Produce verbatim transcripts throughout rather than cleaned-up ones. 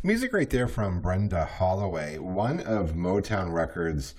Music right there from Brenda Holloway, one of Motown Records'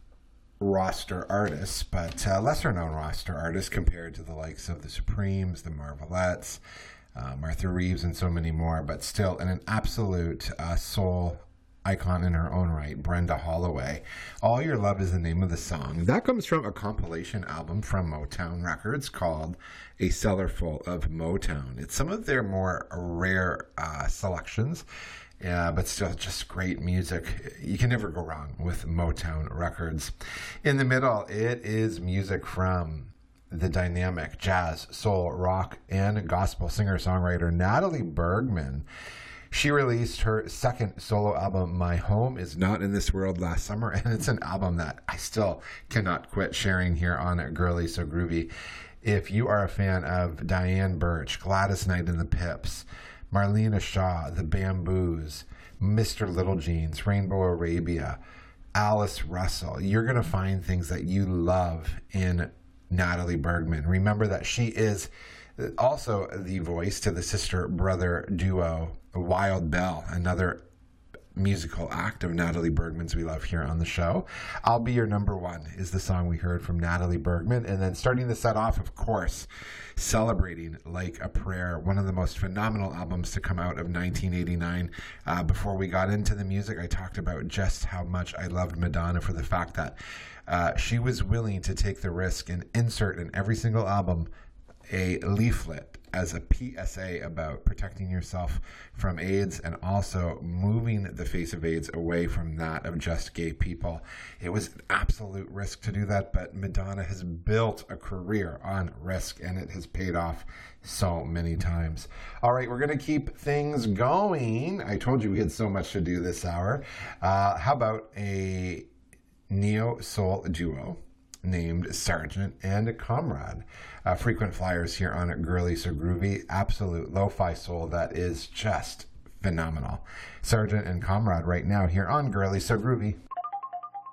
roster artists, but uh, lesser known roster artists compared to the likes of the Supremes, the Marvelettes, uh, Martha Reeves, and so many more, but still an absolute uh, soul icon in her own right, Brenda Holloway. All Your Love is the name of the song. That comes from a compilation album from Motown Records called A Cellar Full of Motown. It's some of their more rare uh, selections, yeah, but still just great music. You can never go wrong with Motown Records. In the middle, it is music from the dynamic jazz, soul, rock, and gospel singer-songwriter Natalie Bergman. She released her second solo album, My Home Is Not in This World, last summer, and it's an album that I still cannot quit sharing here on Girly So Groovy. If you are a fan of Diane Birch, Gladys Knight and the Pips, Marlena Shaw, The Bamboos, Mister Little Jeans, Rainbow Arabia, Alice Russell, you're going to find things that you love in Natalie Bergman. Remember that she is also the voice to the sister-brother duo Wild Bell, another musical act of Natalie Bergman's we love here on the show. I'll Be Your Number One is the song we heard from Natalie Bergman. And then starting the set off, of course, Celebrating Like a Prayer, one of the most phenomenal albums to come out of nineteen eighty-nine. Uh, before we got into the music, I talked about just how much I loved Madonna for the fact that uh, she was willing to take the risk and insert in every single album a leaflet as a P S A about protecting yourself from AIDS and also moving the face of AIDS away from that of just gay people. It was an absolute risk to do that, but Madonna has built a career on risk, and it has paid off so many times. All right, we're going to keep things going. I told you we had so much to do this hour. Uh, how about a neo-soul duo named Sergeant and Comrade? Uh, frequent flyers here on Girly So Groovy. Absolute lo-fi soul that is just phenomenal. Sergeant and Comrade right now here on Girly So Groovy.